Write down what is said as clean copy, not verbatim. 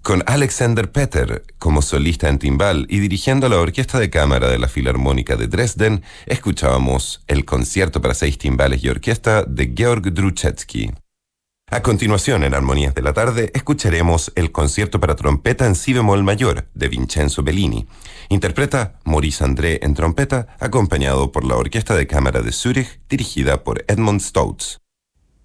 Con Alexander Petter como solista en timbal y dirigiendo la Orquesta de Cámara de la Filarmónica de Dresden, escuchábamos el concierto para 6 timbales y orquesta de Georg Drouchetsky. A continuación, en Armonías de la Tarde, escucharemos el concierto para trompeta en si bemol mayor de Vincenzo Bellini. Interpreta Maurice André en trompeta, acompañado por la Orquesta de Cámara de Zúrich, dirigida por Edmund Stotz.